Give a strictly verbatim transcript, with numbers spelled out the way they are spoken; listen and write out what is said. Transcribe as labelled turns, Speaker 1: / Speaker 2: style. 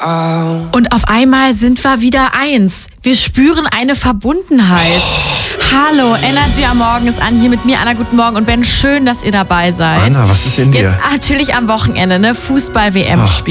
Speaker 1: Und auf einmal sind wir wieder eins. Wir spüren eine Verbundenheit. Hallo, Energy am Morgen ist an, hier mit mir, Anna, guten Morgen und Ben, schön, dass ihr dabei seid.
Speaker 2: Anna, was ist in dir?
Speaker 1: Jetzt natürlich am Wochenende, ne, Fußball-W M-Spiel.